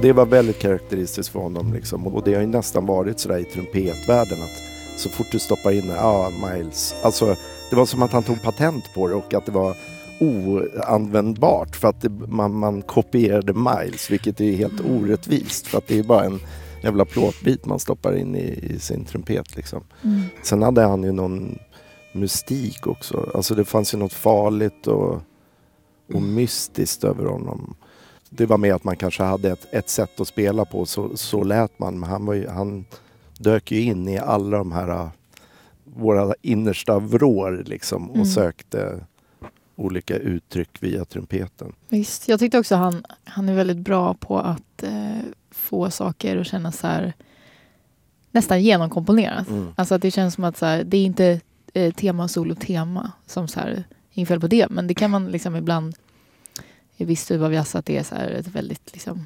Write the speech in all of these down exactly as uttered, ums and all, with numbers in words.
Det var väldigt karaktäristiskt för honom liksom. Och det har ju nästan varit sådär i trumpetvärlden att så fort du stoppar in, ja, ah, Miles. Alltså det var som att han tog patent på det och att det var oanvändbart för att det, man, man kopierade Miles, vilket är helt orättvist för att det är bara en jävla plåtbit man stoppar in i, i sin trumpet liksom. Mm. Sen hade han ju någon mystik också. Alltså det fanns ju något farligt och, och mystiskt över honom. Det var med att man kanske hade ett, ett sätt att spela på, så, så lät man. Men han, var ju, han dök ju in i alla de här våra innersta vrår liksom, och mm. sökte olika uttryck via trumpeten. Visst, jag tyckte också han, han är väldigt bra på att eh, få saker att kännas så här nästan genomkomponerat. Mm. Alltså att det känns som att så här, det är inte eh, tema, solo, tema som så här, inget fel på det, men det kan man liksom ibland visst vad vi har sagt att det är så här ett väldigt liksom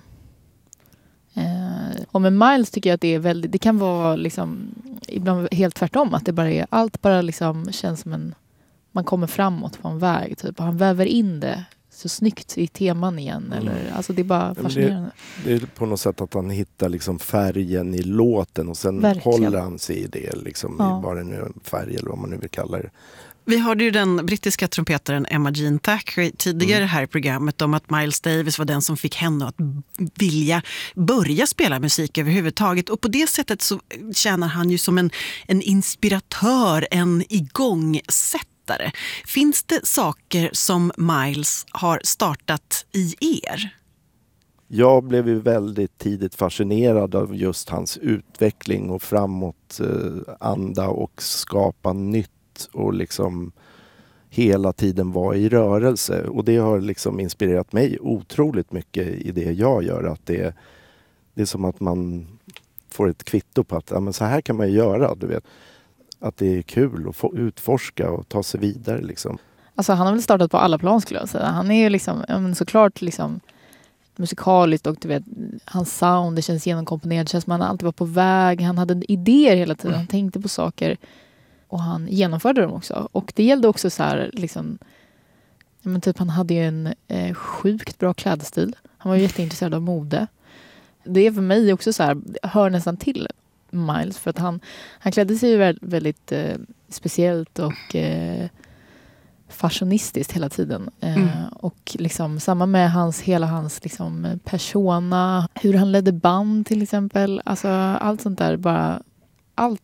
eh, och med Miles tycker jag att det är väldigt, det kan vara liksom ibland helt tvärtom, att det bara är allt bara liksom känns som en, man kommer framåt på en väg typ, och han väver in det så snyggt i teman igen. Mm. Eller, alltså det är bara fascinerande. Det, det är på något sätt att han hittar liksom färgen i låten och sen verkligen håller han sig i det. Liksom, ja. I vad det nu är, färg eller vad man nu vill kalla det. Vi hörde ju den brittiska trumpetaren Emma Jean Thackeray tidigare mm. här i programmet om att Miles Davis var den som fick henne att vilja börja spela musik överhuvudtaget. Och på det sättet så tjänar han ju som en, en inspiratör, en igångsättare. Finns det saker som Miles har startat i er? Jag blev ju väldigt tidigt fascinerad av just hans utveckling och framåt eh, anda och skapa nytt och liksom hela tiden vara i rörelse. Och det har liksom inspirerat mig otroligt mycket i det jag gör. Att det, det är som att man får ett kvitto på att ja, men så här kan man göra. Du vet. Att det är kul att få utforska och ta sig vidare. Liksom. Alltså han har väl startat på alla plan skulle jag säga. Han är ju liksom, ja, men såklart liksom musikaliskt och du vet, hans sound, det känns genomkomponerat. Det känns som att han alltid var på väg. Han hade idéer hela tiden. Han tänkte på saker. Och han genomförde dem också. Och det gällde också så här, liksom, men typ han hade ju en eh, sjukt bra klädstil. Han var ju jätteintresserad av mode. Det är för mig också så här, hör nästan till Miles. För att han, han klädde sig ju väldigt, väldigt eh, speciellt och eh, fashionistiskt hela tiden. Eh, mm. Och liksom samma med hans, hela hans liksom, persona. Hur han ledde band till exempel. Alltså allt sånt där, bara allt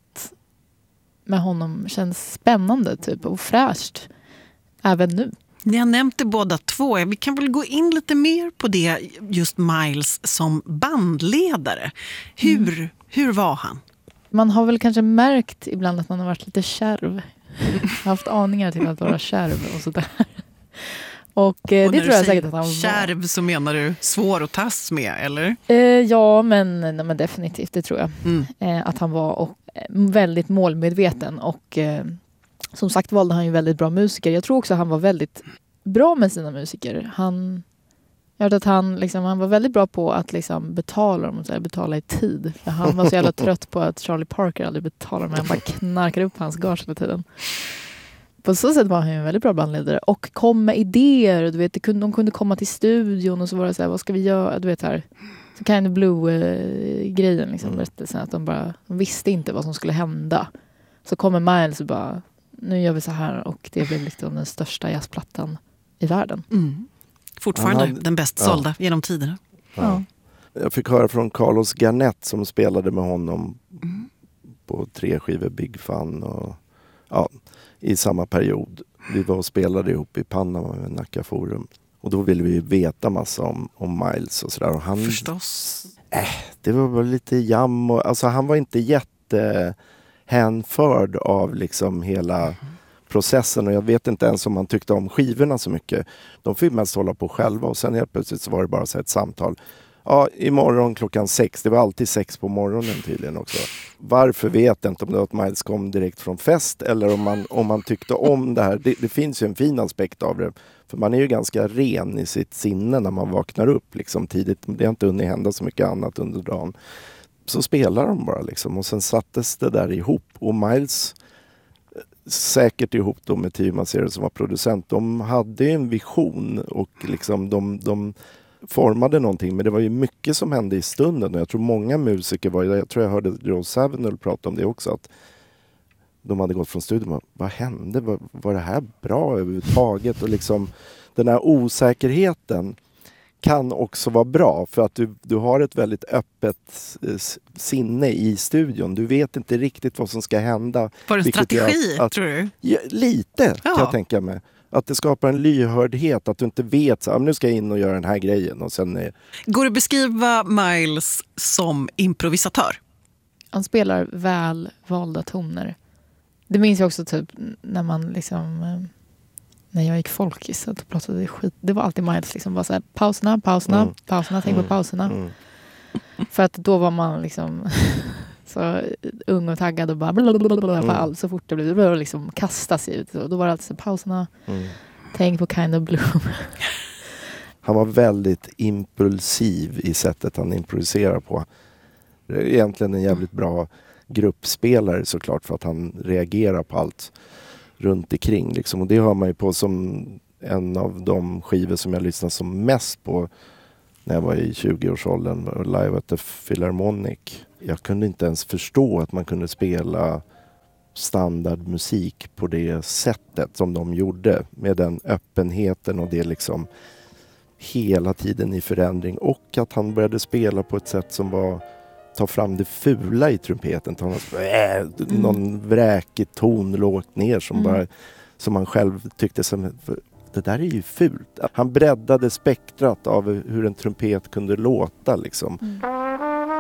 med honom känns spännande typ och fräscht även nu. Ni har nämnt det båda två. Vi kan väl gå in lite mer på det, just Miles som bandledare. Hur, mm. hur var han? Man har väl kanske märkt ibland att man har varit lite kärv. Jag har haft aningar till att vara kärv och sådär. Och, eh, och det tror jag säkert att han var. Kärv så menar du svår att tas med, eller? Eh, ja, men, nej, men definitivt, det tror jag. Mm. Eh, att han var och, eh, väldigt målmedveten och eh, som sagt valde han ju väldigt bra musiker. Jag tror också att han var väldigt bra med sina musiker. Han, jag vet att han, liksom, han var väldigt bra på att liksom, betala dem, så här, betala i tid. För han var så jävla trött på att Charlie Parker aldrig betalade dem. Han bara knarkade upp hans gage hela tiden. På så sätt var han en väldigt bra bandledare och kom med idéer. Du vet, de kunde komma till studion och så var det så här, vad ska vi göra? Du vet här, så Kind of Blue-grejen, liksom, mm. berättelsen, att de bara de visste inte vad som skulle hända. Så kommer Miles och bara, nu gör vi så här, och det blir liksom den största jazzplattan i världen. Mm. Fortfarande hade, den bäst sålda ja. genom tiderna. Ja. Ja. Jag fick höra från Carlos Garnett som spelade med honom mm. på tre skivor Big Fun och ja, i samma period. Vi var och spelade ihop i Panama med Nacka Forum. Och då ville vi veta massa om, om Miles och sådär. Och han, Förstås. Äh, det var bara lite jam. Och, alltså han var inte jätte hänförd av liksom hela mm. processen. Och jag vet inte ens om han tyckte om skivorna så mycket. De fick mest hålla på själva. Och sen helt plötsligt så var det bara så ett samtal. Ja, imorgon klockan sex. Det var alltid sex på morgonen tydligen också. Varför vet jag inte, om det var att Miles kom direkt från fest eller om man, om man tyckte om det här. Det, det finns ju en fin aspekt av det. För man är ju ganska ren i sitt sinne när man vaknar upp liksom tidigt. Det har inte hunnit hända så mycket annat under dagen. Så spelar de bara liksom. Och sen sattes det där ihop. Och Miles, säkert ihop då med Tio Macero som var producent. De hade en vision och liksom de... de formade någonting, men det var ju mycket som hände i stunden och jag tror många musiker var, jag tror jag hörde Joe Zawinul prata om det också, att de hade gått från studion och vad hände? Var, var det här bra överhuvudtaget? Och liksom den här osäkerheten kan också vara bra för att du, du har ett väldigt öppet eh, sinne i studion. Du vet inte riktigt vad som ska hända. Var det en strategi, att, att, tror du? Ja, lite ja. kan jag tänka mig. Att det skapar en lyhördhet, att du inte vet så, nu ska jag in och göra den här grejen. Och sen är... Går det att beskriva Miles som improvisatör? Han spelar väl valda toner. Det minns jag också typ när man liksom... När jag gick folkis och pratade skit. Det var alltid Miles liksom bara så här, pauserna, pauserna, mm. pauserna, tänk på pauserna. Mm. För att då var man liksom så ung och taggad och bara blablabla, mm. all, så fort det blev, det blev liksom kasta sig ut. Då var det alltid så pauserna, mm. tänk på Kind of Blue. Han var väldigt impulsiv i sättet han improviserar på. Det är egentligen en jävligt bra gruppspelare såklart för att han reagerar på allt runt omkring liksom. Och det hör man ju på som en av de skivor som jag lyssnade som mest på när jag var i tjugoårsåldern, Live at the Philharmonic. Jag kunde inte ens förstå att man kunde spela standardmusik på det sättet som de gjorde, med den öppenheten och det liksom hela tiden i förändring, och att han började spela på ett sätt som var ta fram det fula i trumpeten, ta någon, äh, någon vräkig ton lågt ner som mm. bara som han själv tyckte som, det där är ju fult. Han breddade spektrat av hur en trumpet kunde låta liksom. Mm.